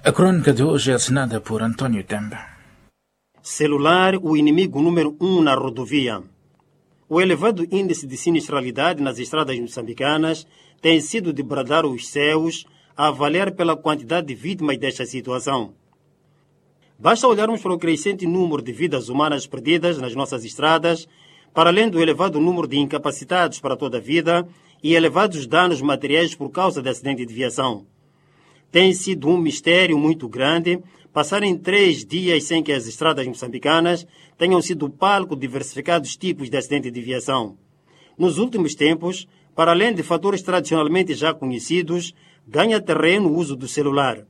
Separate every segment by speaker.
Speaker 1: A crônica de hoje é assinada por António Tembe.
Speaker 2: Celular, o inimigo número 1 na rodovia. O elevado índice de sinistralidade nas estradas moçambicanas tem sido de bradar os céus a avaliar pela quantidade de vítimas desta situação. Basta olharmos para o crescente número de vidas humanas perdidas nas nossas estradas, para além do elevado número de incapacitados para toda a vida e elevados danos materiais por causa de acidente de viação. Tem sido um mistério muito grande passarem 3 dias sem que as estradas moçambicanas tenham sido palco de diversificados tipos de acidente de viação. Nos últimos tempos, para além de fatores tradicionalmente já conhecidos, ganha terreno o uso do celular.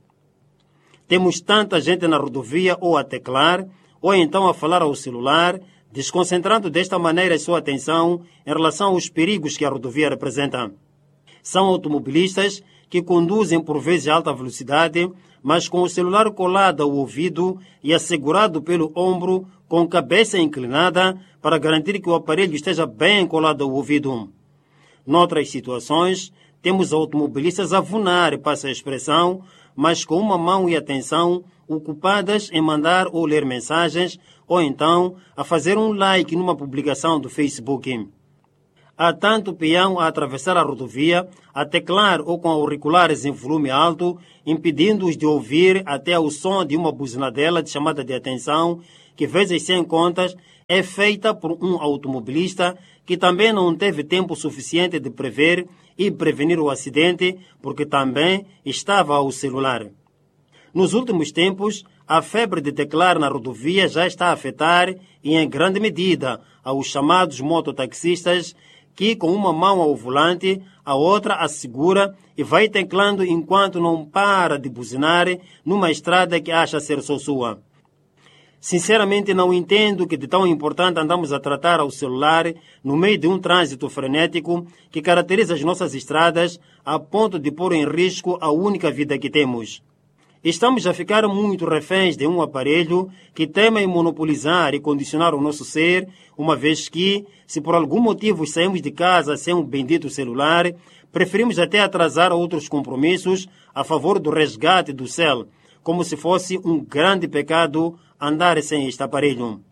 Speaker 2: Temos tanta gente na rodovia ou a teclar, ou então a falar ao celular, desconcentrando desta maneira a sua atenção em relação aos perigos que a rodovia representa. São automobilistas que conduzem por vezes a alta velocidade, mas com o celular colado ao ouvido e assegurado pelo ombro, com cabeça inclinada, para garantir que o aparelho esteja bem colado ao ouvido. Noutras situações, temos automobilistas a voar, passa a expressão, mas com uma mão e atenção ocupadas em mandar ou ler mensagens, ou então a fazer um like numa publicação do Facebook. Há tanto peão a atravessar a rodovia, a teclar ou com auriculares em volume alto, impedindo-os de ouvir até o som de uma buzinadela de chamada de atenção, que vezes sem contas é feita por um automobilista que também não teve tempo suficiente de prever e prevenir o acidente, porque também estava ao celular. Nos últimos tempos, a febre de teclar na rodovia já está a afetar, e em grande medida, aos chamados mototaxistas, que com uma mão ao volante, a outra a segura e vai teclando enquanto não para de buzinar numa estrada que acha ser só sua. Sinceramente não entendo que de tão importante andamos a tratar ao celular no meio de um trânsito frenético que caracteriza as nossas estradas a ponto de pôr em risco a única vida que temos. Estamos a ficar muito reféns de um aparelho que teme monopolizar e condicionar o nosso ser, uma vez que, se por algum motivo saímos de casa sem um bendito celular, preferimos até atrasar outros compromissos a favor do resgate do céu, como se fosse um grande pecado andar sem este aparelho.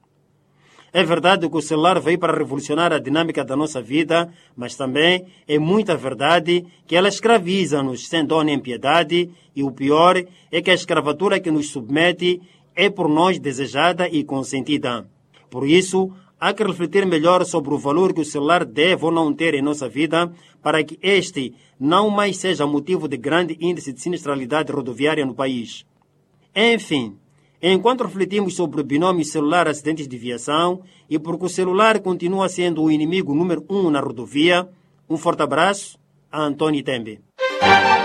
Speaker 2: É verdade que o celular veio para revolucionar a dinâmica da nossa vida, mas também é muita verdade que ela escraviza-nos sem dó nem piedade, e o pior é que a escravatura que nos submete é por nós desejada e consentida. Por isso, há que refletir melhor sobre o valor que o celular deve ou não ter em nossa vida, para que este não mais seja motivo de grande índice de sinistralidade rodoviária no país. Enfim, enquanto refletimos sobre o binômio celular-acidentes de viação e porque o celular continua sendo o inimigo número 1 na rodovia, um forte abraço a António Tembe.